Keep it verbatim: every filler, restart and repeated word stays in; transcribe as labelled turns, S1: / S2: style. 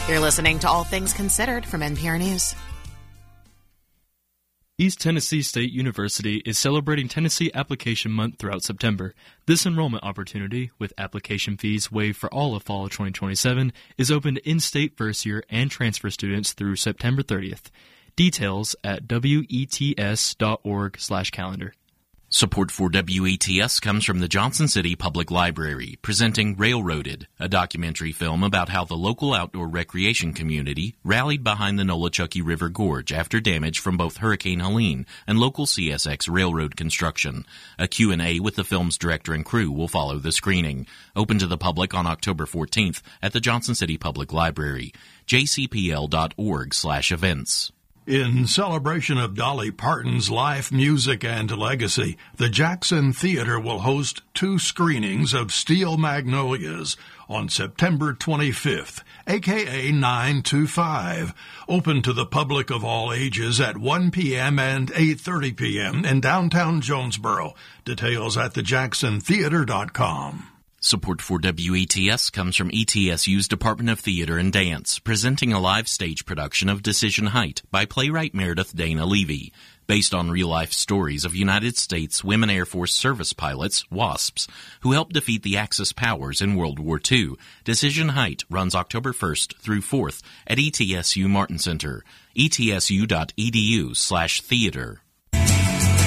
S1: You're listening to All Things Considered from N P R News.
S2: East Tennessee State University is celebrating Tennessee Application Month throughout September. This enrollment opportunity, with application fees waived for all of fall of twenty twenty-seven, is open to in-state first-year and transfer students through September thirtieth. Details at W E T S dot org slash calendar.
S3: Support for W E T S comes from the Johnson City Public Library, presenting Railroaded, a documentary film about how the local outdoor recreation community rallied behind the Nolichucky River Gorge after damage from both Hurricane Helene and local C S X railroad construction. A Q and A with the film's director and crew will follow the screening. Open to the public on October fourteenth at the Johnson City Public Library. J C P L dot org slash events.
S4: In celebration of Dolly Parton's life, music, and legacy, the Jackson Theater will host two screenings of Steel Magnolias on September twenty-fifth, aka nine two five, open to the public of all ages at one p.m. and eight thirty p.m. in downtown Jonesboro. Details at the jackson theater dot com.
S3: Support for W E T S comes from E T S U's Department of Theater and Dance, presenting a live stage production of Decision Height by playwright Meredith Dana Levy. Based on real-life stories of United States Women Air Force service pilots, WASPs, who helped defeat the Axis powers in World War Two, Decision Height runs October first through fourth at E T S U Martin Center, E T S U dot E D U slash theater.